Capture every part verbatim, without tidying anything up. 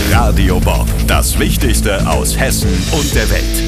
Radio Bob, das Wichtigste aus Hessen und der Welt.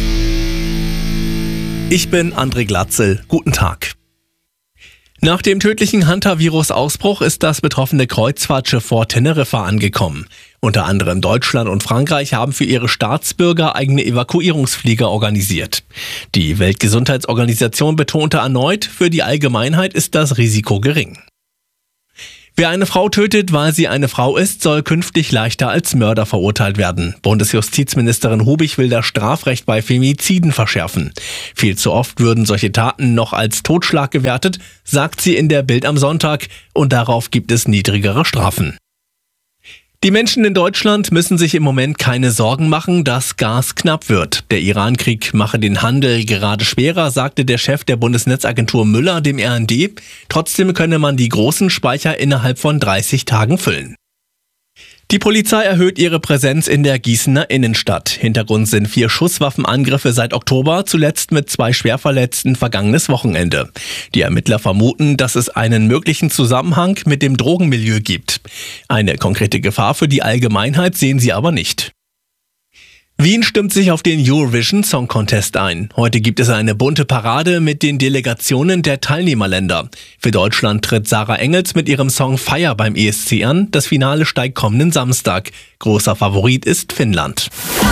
Ich bin André Glatzel. Guten Tag. Nach dem tödlichen Hantavirus-Ausbruch ist das betroffene Kreuzfahrtschiff vor Teneriffa angekommen. Unter anderem Deutschland und Frankreich haben für ihre Staatsbürger eigene Evakuierungsflieger organisiert. Die Weltgesundheitsorganisation betonte erneut, für die Allgemeinheit ist das Risiko gering. Wer eine Frau tötet, weil sie eine Frau ist, soll künftig leichter als Mörder verurteilt werden. Bundesjustizministerin Hubig will das Strafrecht bei Femiziden verschärfen. Viel zu oft würden solche Taten noch als Totschlag gewertet, sagt sie in der Bild am Sonntag, und darauf gibt es niedrigere Strafen. Die Menschen in Deutschland müssen sich im Moment keine Sorgen machen, dass Gas knapp wird. Der Iran-Krieg mache den Handel gerade schwerer, sagte der Chef der Bundesnetzagentur Müller dem R N D. Trotzdem könne man die großen Speicher innerhalb von dreißig Tagen füllen. Die Polizei erhöht ihre Präsenz in der Gießener Innenstadt. Hintergrund sind vier Schusswaffenangriffe seit Oktober, zuletzt mit zwei Schwerverletzten vergangenes Wochenende. Die Ermittler vermuten, dass es einen möglichen Zusammenhang mit dem Drogenmilieu gibt. Eine konkrete Gefahr für die Allgemeinheit sehen sie aber nicht. Wien stimmt sich auf den Eurovision Song Contest ein. Heute gibt es eine bunte Parade mit den Delegationen der Teilnehmerländer. Für Deutschland tritt Sarah Engels mit ihrem Song Fire beim E S C an. Das Finale steigt kommenden Samstag. Großer Favorit ist Finnland.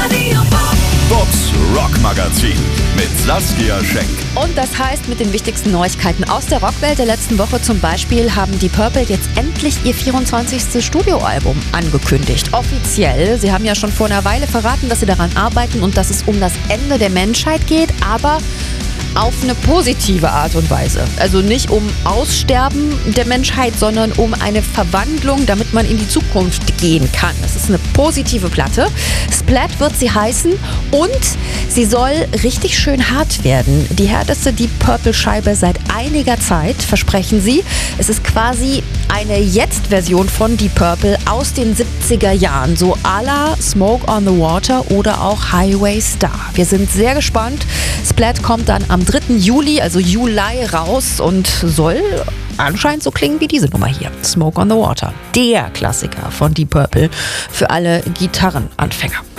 Bobs Rockmagazin mit Saskia Schenk. Und das heißt, mit den wichtigsten Neuigkeiten aus der Rockwelt der letzten Woche zum Beispiel haben die Purple jetzt endlich ihr vierundzwanzigstes Studioalbum angekündigt. Offiziell. Sie haben ja schon vor einer Weile verraten, dass sie daran arbeiten und dass es um das Ende der Menschheit geht, aber auf eine positive Art und Weise. Also nicht um Aussterben der Menschheit, sondern um eine Verwandlung, damit man in die Zukunft gehen kann. Das ist eine positive Platte. Splat wird sie heißen und sie soll richtig schön hart werden. Die härteste Deep Purple-Scheibe seit einiger Zeit, versprechen sie. Es ist quasi eine Jetzt-Version von Deep Purple aus den siebziger Jahren. So à la Smoke on the Water oder auch Highway Star. Wir sind sehr gespannt. Splat kommt dann am dritten Juli, also Juli, raus und soll anscheinend so klingen wie diese Nummer hier. Smoke on the Water. Der Klassiker von Deep Purple für alle Gitarrenanfänger.